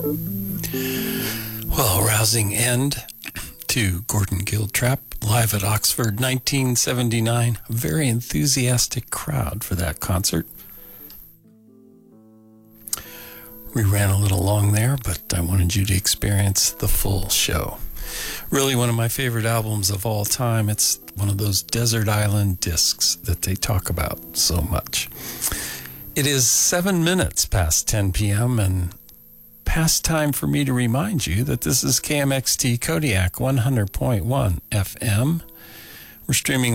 Well, rousing end to Gordon Giltrap, live at Oxford, 1979. A very enthusiastic crowd for that concert. We ran a little long there, but I wanted you to experience the full show. Really one of my favorite albums of all time. It's one of those desert island discs that they talk about so much. It is 7 minutes past 10 p.m. and past time for me to remind you that this is KMXT Kodiak 100.1 FM. We're streaming